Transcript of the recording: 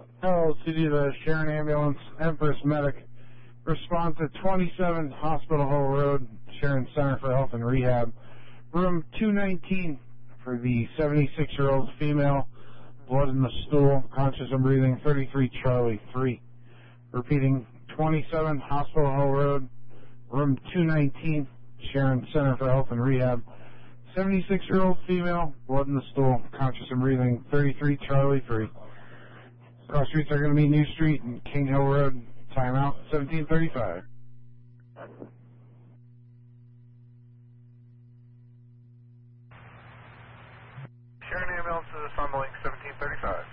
Hello, City of the Sharon Ambulance, Empress Medic. Response at 27 Hospital Hall Road, Sharon Center for Health and Rehab. Room 219 for the 76-year-old female. Blood in the stool, conscious and breathing, 33 Charlie 3. Repeating, 27 Hospital Hall Road, room 219, Sharon Center for Health and Rehab. 76-year-old female, blood in the stool, conscious and breathing, 33 Charlie 3. Cross streets are going to be New Street and King Hill Road. Timeout, 1735. Sharon Ambulance is on the link, 1735.